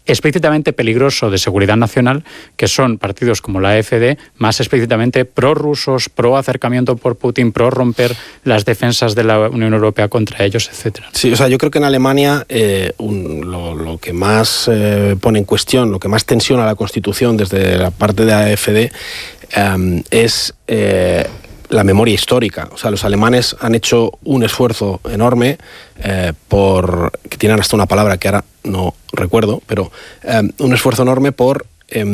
explícitamente peligroso de seguridad nacional, que son partidos como la AfD, más explícitamente prorrusos, pro acercamiento por Putin, pro romper las defensas de la Unión Europea contra ellos, etcétera. Sí, o sea, yo creo que en Alemania lo que más pone en cuestión, lo que más tensiona la Constitución desde la parte de la AfD es la memoria histórica. O sea, los alemanes han hecho un esfuerzo enorme que tienen hasta una palabra que ahora no recuerdo, pero un esfuerzo enorme por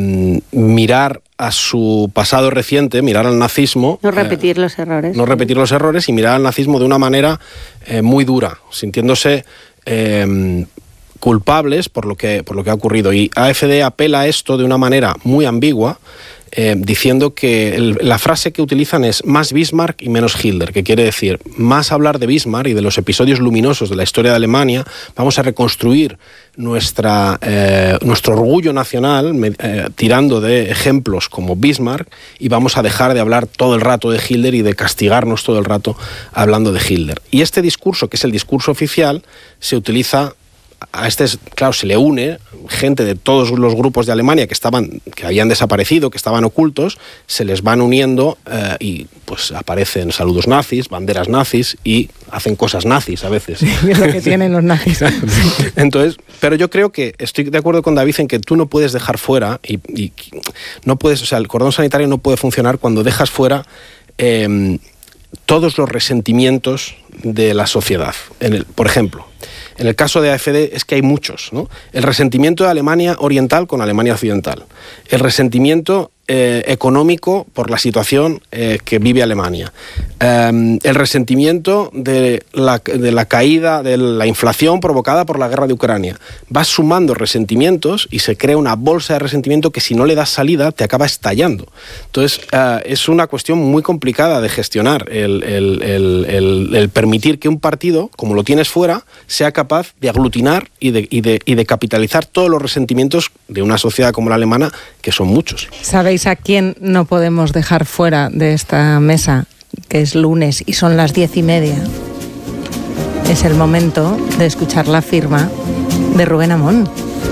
mirar a su pasado reciente, mirar al nazismo. No repetir los errores. No repetir los errores y mirar al nazismo de una manera muy dura, sintiéndose culpables por lo que ha ocurrido. Y AfD apela a esto de una manera muy ambigua, diciendo que la frase que utilizan es más Bismarck y menos Hitler, que quiere decir más hablar de Bismarck y de los episodios luminosos de la historia de Alemania, vamos a reconstruir nuestro orgullo nacional tirando de ejemplos como Bismarck, y vamos a dejar de hablar todo el rato de Hitler y de castigarnos todo el rato hablando de Hitler. Y este discurso, que es el discurso oficial, se utiliza claro, se le une gente de todos los grupos de Alemania que habían desaparecido, que estaban ocultos, se les van uniendo y pues aparecen saludos nazis, banderas nazis y hacen cosas nazis a veces. Sí, es lo que tienen los nazis. Entonces, pero yo creo que estoy de acuerdo con David en que tú no puedes dejar fuera y no puedes, o sea, el cordón sanitario no puede funcionar cuando dejas fuera todos los resentimientos de la sociedad. Por ejemplo, en el caso de AfD es que hay muchos, ¿no? El resentimiento de Alemania Oriental con Alemania Occidental. El resentimiento económico por la situación que vive Alemania. El resentimiento de la caída de la inflación provocada por la guerra de Ucrania. Vas sumando resentimientos y se crea una bolsa de resentimiento que si no le das salida te acaba estallando. Entonces es una cuestión muy complicada de gestionar el permitir que un partido, como lo tienes fuera, sea capaz de aglutinar y de capitalizar todos los resentimientos de una sociedad como la alemana, que son muchos. ¿Sabéis a quién no podemos dejar fuera de esta mesa? Que es lunes y son las 10:30. Es el momento de escuchar la firma de Rubén Amón.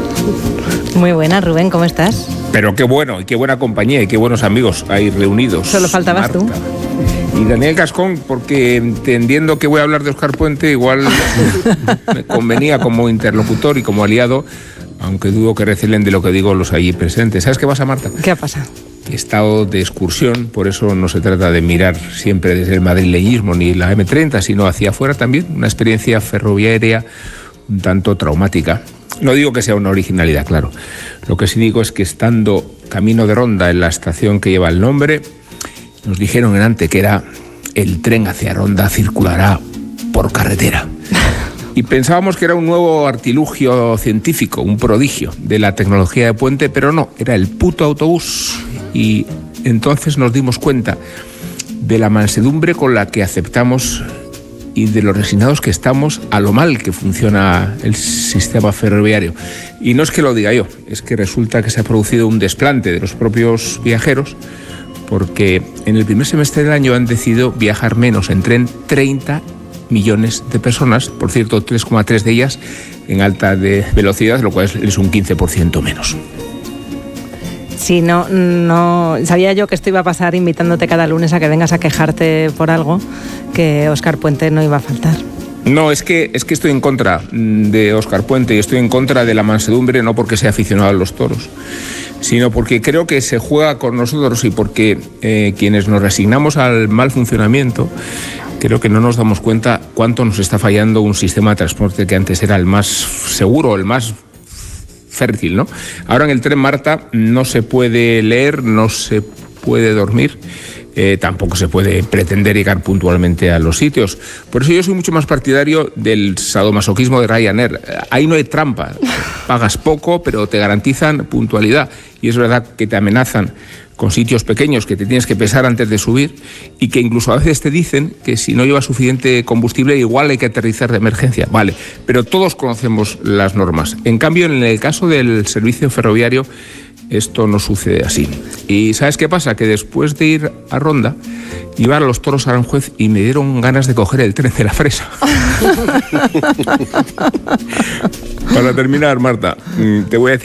Muy buena, Rubén, ¿cómo estás? Pero qué bueno, y qué buena compañía, y qué buenos amigos ahí reunidos. Solo faltabas Marta. Tú. Y Daniel Gascón, porque entendiendo que voy a hablar de Óscar Puente, igual me convenía como interlocutor y como aliado, aunque dudo que recelen de lo que digo los allí presentes. ¿Sabes qué pasa, Marta? ¿Qué ha pasado? He estado de excursión, por eso no se trata de mirar siempre desde el madrileñismo ni la M30, sino hacia afuera también, una experiencia ferroviaria un tanto traumática. No digo que sea una originalidad, claro. Lo que sí digo es que estando camino de Ronda en la estación que lleva el nombre, nos dijeron en Ante que el tren hacia Ronda circulará por carretera. Y pensábamos que era un nuevo artilugio científico, un prodigio de la tecnología de Puente, pero no, era el puto autobús. Y entonces nos dimos cuenta de la mansedumbre con la que aceptamos y de lo resignados que estamos a lo mal que funciona el sistema ferroviario. Y no es que lo diga yo, es que resulta que se ha producido un desplante de los propios viajeros, porque en el primer semestre del año han decidido viajar menos en tren 30 millones de personas, por cierto, 3,3 de ellas en alta velocidad, lo cual es un 15% menos. Sí, no sabía yo que esto iba a pasar invitándote cada lunes a que vengas a quejarte por algo, que Óscar Puente no iba a faltar. No, es que estoy en contra de Óscar Puente y estoy en contra de la mansedumbre, no porque sea aficionado a los toros, sino porque creo que se juega con nosotros y porque quienes nos resignamos al mal funcionamiento, creo que no nos damos cuenta cuánto nos está fallando un sistema de transporte que antes era el más seguro, el más fértil, ¿no? Ahora en el tren, Marta, no se puede leer, no se puede dormir, tampoco se puede pretender llegar puntualmente a los sitios. Por eso yo soy mucho más partidario del sadomasoquismo de Ryanair. Ahí no hay trampa, pagas poco, pero te garantizan puntualidad. Y es verdad que te amenazan con sitios pequeños que te tienes que pesar antes de subir y que incluso a veces te dicen que si no llevas suficiente combustible igual hay que aterrizar de emergencia. Vale, pero todos conocemos las normas. En cambio, en el caso del servicio ferroviario, esto no sucede así. ¿Y sabes qué pasa? Que después de ir a Ronda, iba a los toros a Aranjuez y me dieron ganas de coger el tren de la Fresa. Para terminar, Marta, te voy a decir